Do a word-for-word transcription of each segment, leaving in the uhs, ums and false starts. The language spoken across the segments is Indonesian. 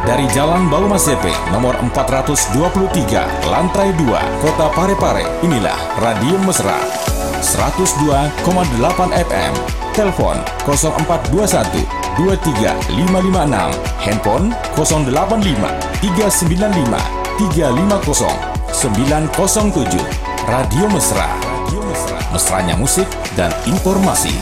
dari Jalan Baumas C P nomor empat ratus dua puluh tiga, lantai dua, Kota Parepare. Inilah Radio Mesra seratus dua koma delapan F M. Telepon nol empat dua satu dua tiga lima lima enam, handphone nol delapan lima tiga sembilan lima tiga lima nol sembilan nol tujuh. Radio Mesra, Radio Mesra, mesranya musik dan informasi.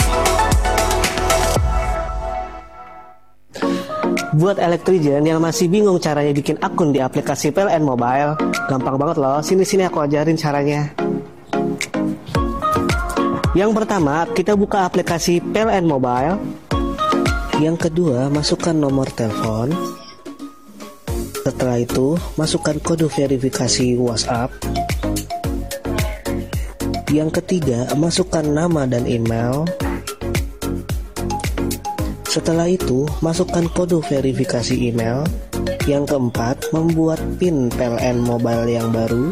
Buat elektrigen yang masih bingung caranya bikin akun di aplikasi P L N Mobile, gampang banget loh. Sini-sini aku ajarin caranya. Yang pertama, kita buka aplikasi P L N Mobile. Yang kedua, masukkan nomor telepon. Setelah itu, masukkan kode verifikasi WhatsApp. Yang ketiga, masukkan nama dan email. Setelah itu, masukkan kode verifikasi email. Yang keempat, membuat PIN P L N Mobile yang baru.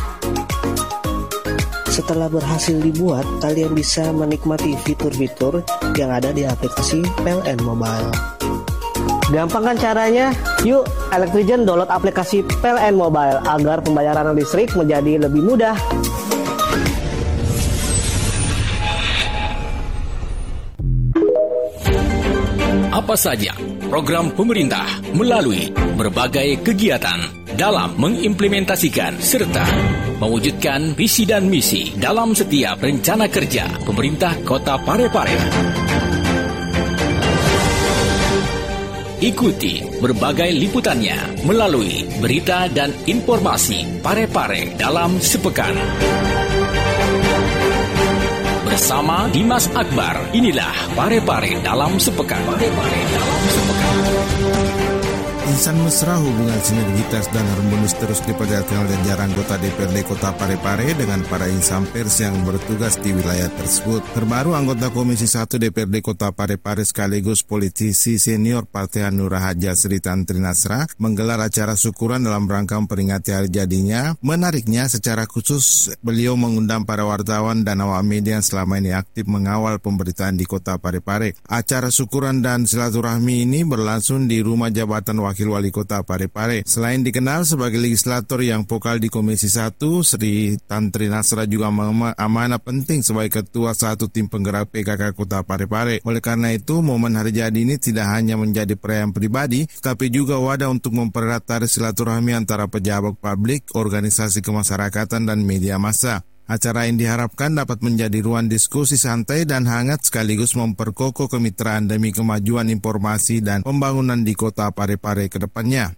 Setelah berhasil dibuat, kalian bisa menikmati fitur-fitur yang ada di aplikasi P L N Mobile. Gampang kan caranya? Yuk, elektrigen download aplikasi P L N Mobile agar pembayaran listrik menjadi lebih mudah. Apa saja program pemerintah melalui berbagai kegiatan dalam mengimplementasikan serta mewujudkan visi dan misi dalam setiap rencana kerja pemerintah Kota Parepare. Ikuti berbagai liputannya melalui berita dan informasi Parepare dalam sepekan. Bersama Dimas Akbar, inilah Parepare dalam sepekan. Parepare dalam sepekan. Insan mesra hubungan sinergitas dan harmonis terus diperlihatkan oleh jajaran anggota D P R D Kota Parepare dengan para insan pers yang bertugas di wilayah tersebut. Terbaru anggota Komisi satu D P R D Kota Parepare sekaligus politisi senior Partai Hanura Haja Sri Tantri Nasra menggelar acara syukuran dalam rangka memperingati hari jadinya. Menariknya, secara khusus beliau mengundang para wartawan dan awak media yang selama ini aktif mengawal pemberitaan di Kota Parepare. Acara syukuran dan silaturahmi ini berlangsung di Rumah Jabatan Wakil Wali Kota Parepare. Selain dikenal sebagai legislator yang vokal di Komisi satu, Sri Tantri Nasra juga amanah penting sebagai Ketua Satu Tim Penggerak P K K Kota Parepare. Oleh karena itu, momen hari jadi ini tidak hanya menjadi perayaan pribadi, tapi juga wadah untuk mempererat tali silaturahmi antara pejabat publik, organisasi kemasyarakatan, dan media massa. Acara yang diharapkan dapat menjadi ruang diskusi santai dan hangat sekaligus memperkokoh kemitraan demi kemajuan informasi dan pembangunan di Kota Parepare ke depannya.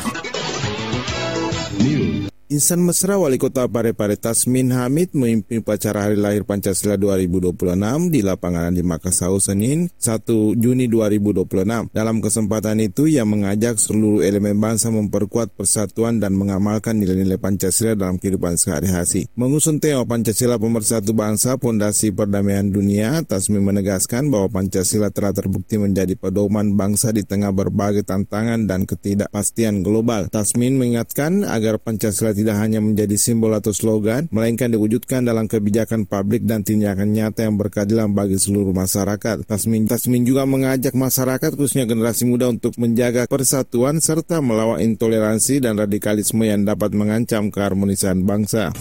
Insan mesra Wali Kota Parepare Tasmin Hamid memimpin upacara Hari Lahir Pancasila dua ribu dua puluh enam di lapangan di Makassar Senin satu Juni dua ribu dua puluh enam. Dalam kesempatan itu, ia mengajak seluruh elemen bangsa memperkuat persatuan dan mengamalkan nilai-nilai Pancasila dalam kehidupan sehari-hari. Mengusung tema Pancasila Pemersatu Bangsa, Fondasi Perdamaian Dunia, Tasmin menegaskan bahwa Pancasila telah terbukti menjadi pedoman bangsa di tengah berbagai tantangan dan ketidakpastian global. Tasmin mengingatkan agar Pancasila tidak hanya menjadi simbol atau slogan, melainkan diwujudkan dalam kebijakan publik dan tindakan nyata yang berkeadilan bagi seluruh masyarakat. Tasmin, Tasmin juga mengajak masyarakat, khususnya generasi muda, untuk menjaga persatuan serta melawan intoleransi dan radikalisme yang dapat mengancam keharmonisan bangsa.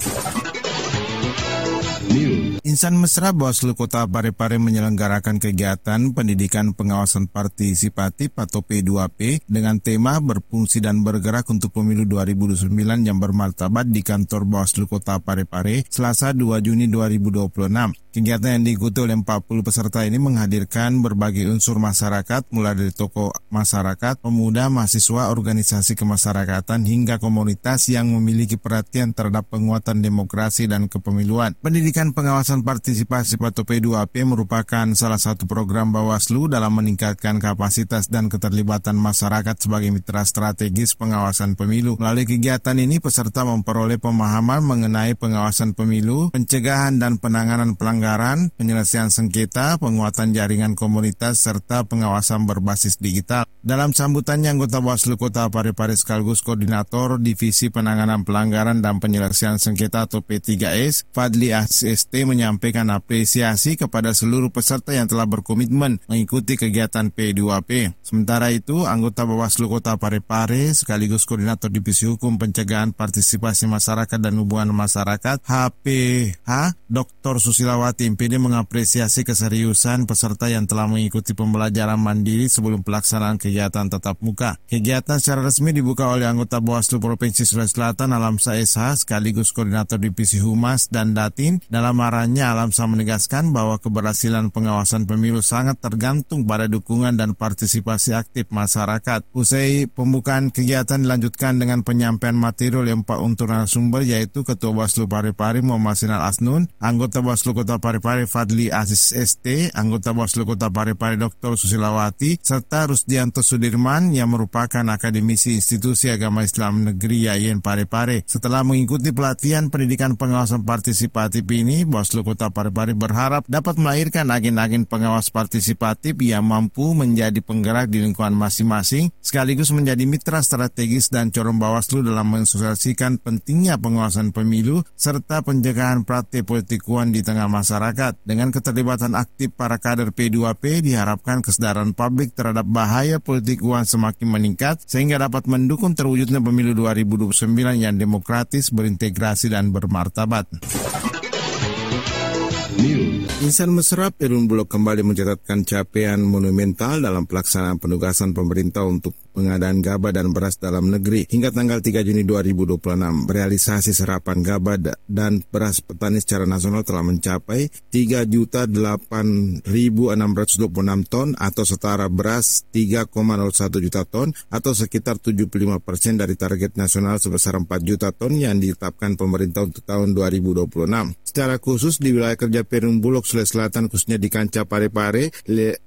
Insan mesra Bawaslu Kota Parepare menyelenggarakan kegiatan pendidikan pengawasan partisipatif atau P dua P dengan tema berfungsi dan bergerak untuk pemilu dua ribu dua puluh sembilan yang bermartabat di kantor Bawaslu Kota Parepare Selasa dua Juni dua ribu dua puluh enam. Kegiatan yang diikuti oleh empat puluh peserta ini menghadirkan berbagai unsur masyarakat, mulai dari tokoh masyarakat, pemuda, mahasiswa, organisasi kemasyarakatan, hingga komunitas yang memiliki perhatian terhadap penguatan demokrasi dan kepemiluan. Pendidikan pengawasan partisipasi atau P dua P merupakan salah satu program Bawaslu dalam meningkatkan kapasitas dan keterlibatan masyarakat sebagai mitra strategis pengawasan pemilu. Melalui kegiatan ini, peserta memperoleh pemahaman mengenai pengawasan pemilu, pencegahan dan penanganan pelanggaran, penyelesaian sengketa, penguatan jaringan komunitas, serta pengawasan berbasis digital. Dalam sambutannya, anggota Bawaslu Kota Parepare sekaligus Koordinator Divisi Penanganan Pelanggaran dan Penyelesaian Sengketa atau P tiga S, Fadli S T, menyatakan menyampaikan apresiasi kepada seluruh peserta yang telah berkomitmen mengikuti kegiatan P dua P. Sementara itu, anggota Bawaslu Kota Parepare sekaligus Koordinator Divisi Hukum Pencegahan Partisipasi Masyarakat dan Hubungan Masyarakat H P H, Doktor Susilawati M Pd mengapresiasi keseriusan peserta yang telah mengikuti pembelajaran mandiri sebelum pelaksanaan kegiatan tatap muka. Kegiatan secara resmi dibuka oleh anggota Bawaslu Provinsi Sulawesi Selatan Alamsa S H sekaligus Koordinator Divisi Humas dan Datin. Dalam arahannya, Alamsa menegaskan bahwa keberhasilan pengawasan pemilu sangat tergantung pada dukungan dan partisipasi aktif masyarakat. Usai pembukaan kegiatan dilanjutkan dengan penyampaian materi oleh empat untuk narasumber, yaitu Ketua Bawaslu Parepare Muhammad Sinal Asnun, anggota Bawaslu Kota Parepare Fadli Aziz S T, anggota Bawaslu Kota Parepare Doktor Susilawati, serta Rusdianto Sudirman yang merupakan akademisi Institusi Agama Islam Negeri Y A I N Parepare. Setelah mengikuti pelatihan pendidikan pengawasan partisipatif ini, Bawaslu Kota Parepare berharap dapat melahirkan agen-agen pengawas partisipatif yang mampu menjadi penggerak di lingkungan masing-masing, sekaligus menjadi mitra strategis dan corong Bawaslu dalam mensosialisasikan pentingnya pengawasan pemilu serta pencegahan praktik politik uang di tengah masyarakat. Dengan keterlibatan aktif para kader P dua P, diharapkan kesadaran publik terhadap bahaya politik uang semakin meningkat sehingga dapat mendukung terwujudnya pemilu dua ribu dua puluh sembilan yang demokratis, berintegrasi, dan bermartabat. Insan Mesra Perumbulok kembali mencatatkan capaian monumental dalam pelaksanaan penugasan pemerintah untuk pengadaan gabah dan beras dalam negeri. Hingga tanggal tiga Juni dua ribu dua puluh enam, realisasi serapan gabah dan beras petani secara nasional telah mencapai tiga juta delapan ribu enam ratus dua puluh enam ton atau setara beras tiga koma nol satu juta ton atau sekitar tujuh puluh lima persen dari target nasional sebesar empat juta ton yang ditetapkan pemerintah untuk tahun dua ribu dua puluh enam. Secara khusus di wilayah kerja Perumbulok Sulawesi Selatan, khususnya di Kancah Parepare,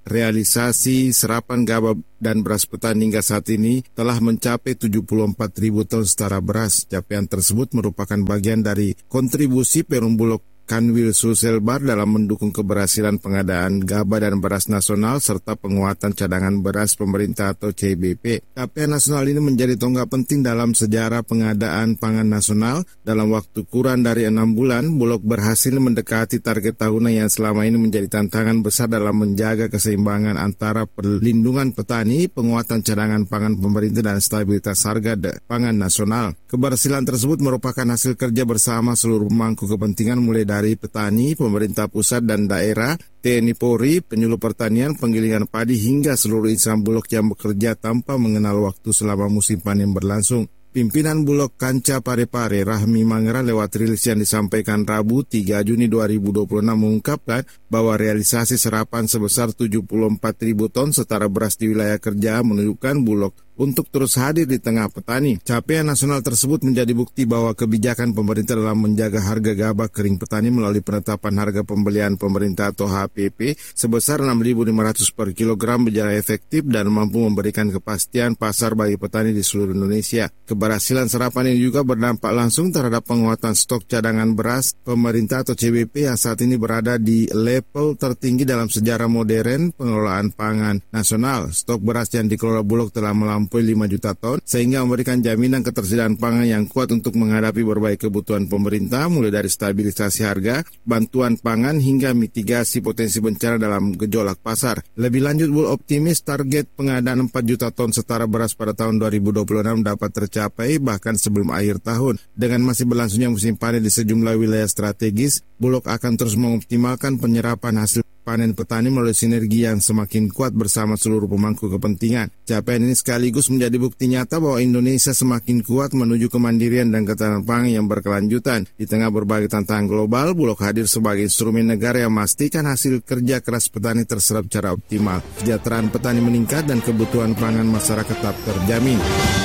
realisasi serapan gabah dan beras petani hingga saat ini telah mencapai tujuh puluh empat ribu ton setara beras. Capaian tersebut merupakan bagian dari kontribusi Perumbulok Kanwil Sulselbar dalam mendukung keberhasilan pengadaan gabah dan beras nasional serta penguatan cadangan beras pemerintah atau C B P. Capaian nasional ini menjadi tonggak penting dalam sejarah pengadaan pangan nasional. Dalam waktu kurang dari enam bulan, Bulog berhasil mendekati target tahunan yang selama ini menjadi tantangan besar dalam menjaga keseimbangan antara perlindungan petani, penguatan cadangan pangan pemerintah, dan stabilitas harga pangan nasional. Keberhasilan tersebut merupakan hasil kerja bersama seluruh pemangku kepentingan mulai dari dari petani, pemerintah pusat dan daerah, T N I Polri, penyuluh pertanian, penggilingan padi, hingga seluruh insan Bulog yang bekerja tanpa mengenal waktu selama musim panen berlangsung. Pimpinan Bulog Kancah Parepare Rahmi Mangera lewat rilis yang disampaikan Rabu tiga Juni dua ribu dua puluh enam mengungkapkan bahwa realisasi serapan sebesar tujuh puluh empat ribu ton setara beras di wilayah kerja menunjukkan Bulog untuk terus hadir di tengah petani. Capaian nasional tersebut menjadi bukti bahwa kebijakan pemerintah dalam menjaga harga gabah kering petani melalui penetapan harga pembelian pemerintah atau H P P sebesar enam ribu lima ratus per kilogram berjalan efektif dan mampu memberikan kepastian pasar bagi petani di seluruh Indonesia. Keberhasilan serapan ini juga berdampak langsung terhadap penguatan stok cadangan beras pemerintah atau C B P yang saat ini berada di level tertinggi dalam sejarah modern pengelolaan pangan nasional. Stok beras yang dikelola Bulog telah melampaui lima juta ton sehingga memberikan jaminan ketersediaan pangan yang kuat untuk menghadapi berbagai kebutuhan pemerintah mulai dari stabilisasi harga, bantuan pangan hingga mitigasi potensi bencana dalam gejolak pasar. Lebih lanjut, Bulog optimis target pengadaan empat juta ton setara beras pada tahun dua ribu dua puluh enam dapat tercapai bahkan sebelum akhir tahun. Dengan masih berlangsungnya musim panen di sejumlah wilayah strategis, Bulog akan terus mengoptimalkan penyerapan hasil panen petani melalui sinergi yang semakin kuat bersama seluruh pemangku kepentingan. Capaian ini sekaligus menjadi bukti nyata bahwa Indonesia semakin kuat menuju kemandirian dan ketahanan pangan yang berkelanjutan. Di tengah berbagai tantangan global, Bulog hadir sebagai instrumen negara yang memastikan hasil kerja keras petani terserap secara optimal. Kesejahteraan petani meningkat dan kebutuhan pangan masyarakat tetap terjamin.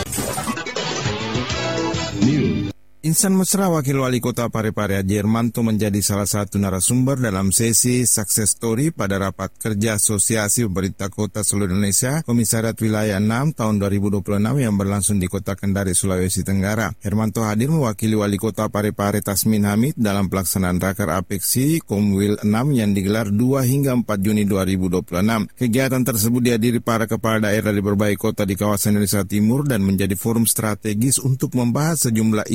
Insan Mesra Wakil Wali Kota Parepare Haji Hermanto menjadi salah satu narasumber dalam sesi Success Story pada rapat kerja Asosiasi Pemerintah Kota Seluruh Indonesia Komisariat Wilayah enam tahun dua ribu dua puluh enam yang berlangsung di Kota Kendari, Sulawesi Tenggara. Hermanto hadir mewakili Wali Kota Parepare Tasmin Hamid dalam pelaksanaan Raker Apeksi Komwil enam yang digelar dua hingga empat Juni dua ribu dua puluh enam. Kegiatan tersebut dihadiri para kepala daerah di berbagai kota di kawasan Indonesia Timur dan menjadi forum strategis untuk membahas sejumlah isu perkotaan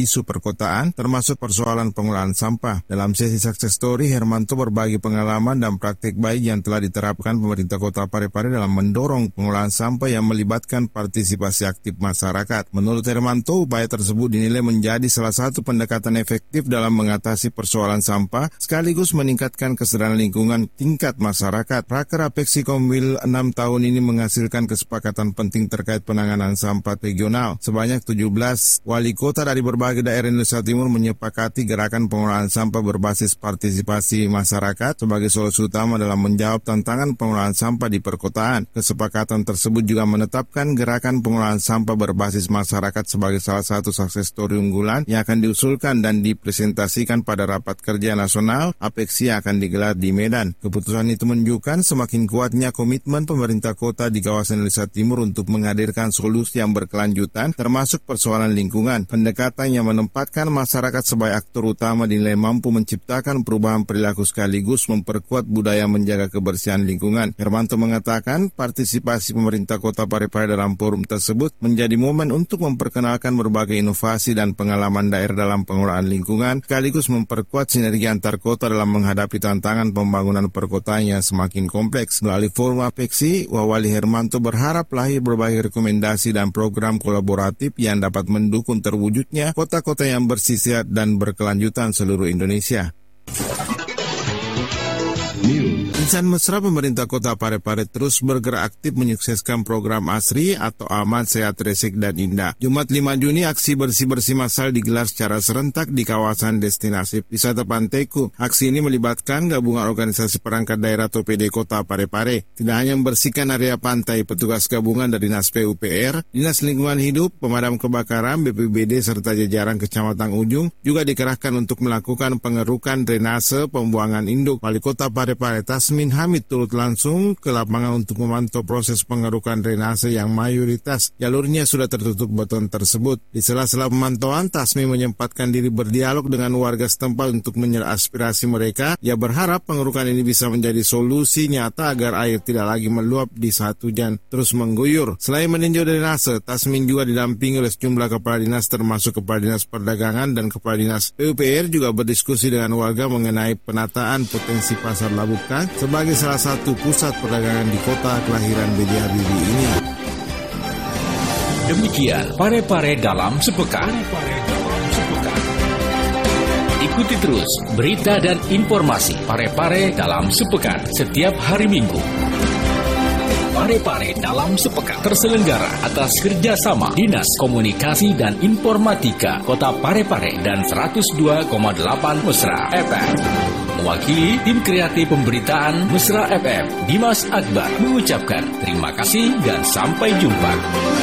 perkotaan, termasuk persoalan pengelolaan sampah. Dalam sesi success story, Hermanto berbagi pengalaman dan praktik baik yang telah diterapkan pemerintah Kota Parepare dalam mendorong pengelolaan sampah yang melibatkan partisipasi aktif masyarakat. Menurut Hermanto, upaya tersebut dinilai menjadi salah satu pendekatan efektif dalam mengatasi persoalan sampah, sekaligus meningkatkan kesadaran lingkungan tingkat masyarakat. Raker Apeksi Komwil enam tahun ini menghasilkan kesepakatan penting terkait penanganan sampah regional. Sebanyak tujuh belas wali kota dari berbagai daerah Indonesia Timur menyepakati gerakan pengelolaan sampah berbasis partisipasi masyarakat sebagai solusi utama dalam menjawab tantangan pengelolaan sampah di perkotaan. Kesepakatan tersebut juga menetapkan gerakan pengelolaan sampah berbasis masyarakat sebagai salah satu sukses story unggulan yang akan diusulkan dan dipresentasikan pada rapat kerja nasional Apeksi yang akan digelar di Medan. Keputusan itu menunjukkan semakin kuatnya komitmen pemerintah kota di kawasan Indonesia Timur untuk menghadirkan solusi yang berkelanjutan, termasuk persoalan lingkungan. Pendekatan yang menempatkan masyarakat sebagai aktor utama dinilai mampu menciptakan perubahan perilaku sekaligus memperkuat budaya menjaga kebersihan lingkungan. Hermanto mengatakan partisipasi pemerintah Kota Parepare dalam forum tersebut menjadi momen untuk memperkenalkan berbagai inovasi dan pengalaman daerah dalam pengelolaan lingkungan, sekaligus memperkuat sinergi antar kota dalam menghadapi tantangan pembangunan perkotaan yang semakin kompleks. Melalui forum Apeksi, Wawali Hermanto berharap lahir berbagai rekomendasi dan program kolaboratif yang dapat mendukung terwujudnya kota-kota yang bersih dan berkelanjutan seluruh Indonesia. Insan mesra pemerintah Kota Parepare terus bergerak aktif menyukseskan program ASRI atau Aman, Sehat, Resik, dan Indah. Jumat lima Juni, aksi bersih-bersih massal digelar secara serentak di kawasan destinasi wisata Panteku. Aksi ini melibatkan gabungan organisasi perangkat daerah atau P D Kota Parepare. Tidak hanya membersihkan area pantai, petugas gabungan dari Dinas P U P R, Dinas Lingkungan Hidup, Pemadam Kebakaran, B P B D, serta jajaran Kecamatan Ujung juga dikerahkan untuk melakukan pengerukan drainase pembuangan induk. Wali Kota Parepare Tasmin Hamid turut langsung ke lapangan untuk memantau proses pengerukan drainase yang mayoritas jalurnya sudah tertutup beton tersebut. Di sela-sela pemantauan, Tasmin menyempatkan diri berdialog dengan warga setempat untuk menyerap aspirasi mereka. Ia berharap pengerukan ini bisa menjadi solusi nyata agar air tidak lagi meluap di saat hujan terus mengguyur. Selain meninjau drainase, Tasmin juga didampingi oleh sejumlah kepala dinas termasuk Kepala Dinas Perdagangan dan Kepala Dinas P U P R juga berdiskusi dengan warga mengenai penataan potensi Pasar Labukan sebagai salah satu pusat perdagangan di kota kelahiran B J Habibie ini. Demikian Parepare dalam sepekan. Ikuti terus berita dan informasi Parepare dalam sepekan setiap hari Minggu. Parepare dalam sepekan terselenggara atas kerjasama Dinas Komunikasi dan Informatika Kota Parepare dan seratus dua koma delapan Mesra F M. Mewakili tim kreatif pemberitaan Mesra F M, Dimas Akbar mengucapkan terima kasih dan sampai jumpa.